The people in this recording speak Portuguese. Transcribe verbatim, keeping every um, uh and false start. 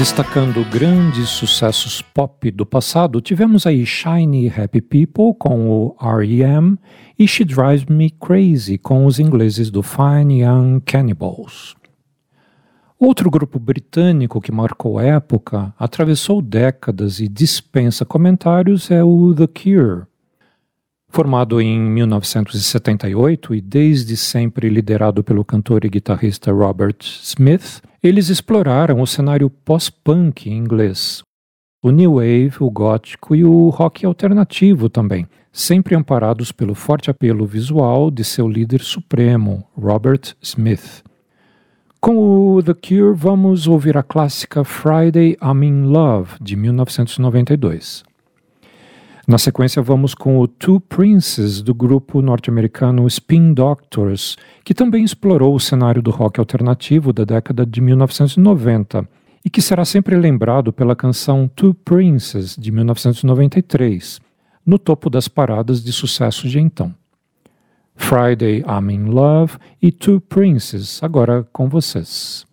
Destacando grandes sucessos pop do passado, tivemos aí Shiny Happy People com o R E M e She Drives Me Crazy com os ingleses do Fine Young Cannibals. Outro grupo britânico que marcou época, atravessou décadas e dispensa comentários é o The Cure. Formado em mil novecentos e setenta e oito e desde sempre liderado pelo cantor e guitarrista Robert Smith, eles exploraram o cenário pós-punk em inglês, o new wave, o gótico e o rock alternativo também, sempre amparados pelo forte apelo visual de seu líder supremo, Robert Smith. Com o The Cure, vamos ouvir a clássica Friday I'm in Love, de mil novecentos e noventa e dois. Na sequência, vamos com o Two Princes, do grupo norte-americano Spin Doctors, que também explorou o cenário do rock alternativo da década de mil novecentos e noventa e que será sempre lembrado pela canção Two Princes, de mil novecentos e noventa e três, no topo das paradas de sucesso de então. Friday I'm in Love e Two Princes, agora com vocês.